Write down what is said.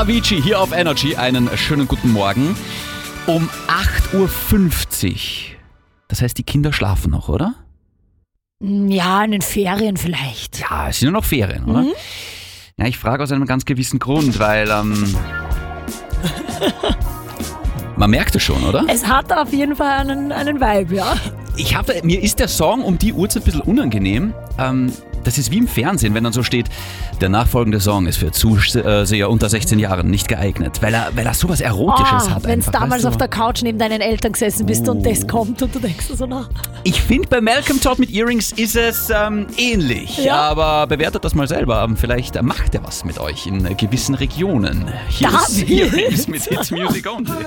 Avicii hier auf Energy. Einen schönen guten Morgen. Um 8.50 Uhr. Das heißt, die Kinder schlafen noch, oder? Ja, in den Ferien vielleicht. Ja, es sind nur noch Ferien, oder? Ja, ich frage aus einem ganz gewissen Grund, weil man merkt es schon, oder? Es hat auf jeden Fall einen Vibe, ja. Mir ist der Song um die Uhrzeit ein bisschen unangenehm. Das ist wie im Fernsehen, wenn dann so steht, der nachfolgende Song ist für Zuseher unter 16 Jahren nicht geeignet, weil er sowas Erotisches hat. Wenn du damals auf der Couch neben deinen Eltern gesessen bist und das kommt und du denkst so, na. Ich finde, bei Malcolm Todd mit Earrings ist es ähnlich, Ja. aber bewertet das mal selber. Vielleicht macht er was mit euch in gewissen Regionen. Hier ist David. Earrings mit Hits Music Only.